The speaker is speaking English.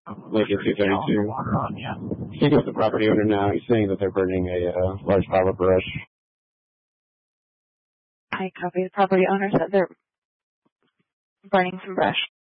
Lake 232. Speaking with the property owner now, he's saying that they're burning a large pile of brush. I copy. The property owner said they're burning some brush.